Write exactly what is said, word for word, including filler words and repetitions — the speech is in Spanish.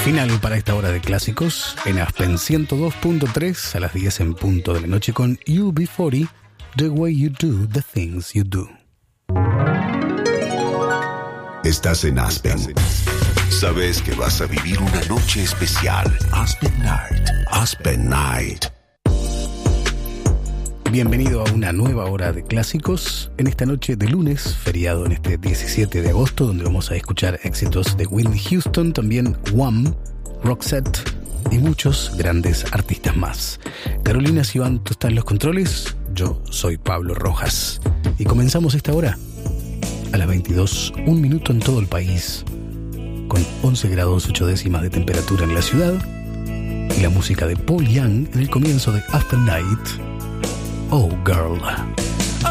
Final para esta hora de clásicos en Aspen ciento dos punto tres a las diez en punto de la noche con U B cuarenta, The Way You Do the Things You Do. Estás en Aspen. Sabes que vas a vivir una noche especial. Aspen Night. Aspen Night. Bienvenido a una nueva hora de clásicos en esta noche de lunes, feriado en este diecisiete de agosto, donde vamos a escuchar éxitos de Whitney Houston, también Wham, Roxette y muchos grandes artistas más. Carolina Sivan, tú estás en los controles, yo soy Pablo Rojas y comenzamos esta hora a las veintidós, un minuto en todo el país, con once grados ocho décimas de temperatura en la ciudad y la música de Paul Young en el comienzo de After Night. Oh, girl.